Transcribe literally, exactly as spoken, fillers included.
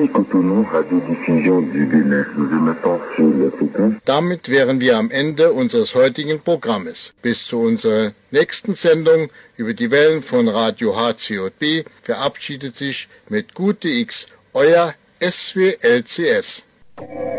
Ici Cotonou, Radiodiffusion du Bénin. Nous émettons sur le Fréquenz. Damit wären wir am Ende unseres heutigen Programmes. Bis zu unserer nächsten Sendung über die Wellen von Radio H C J B verabschiedet sich mit Gute X euer S W L C S.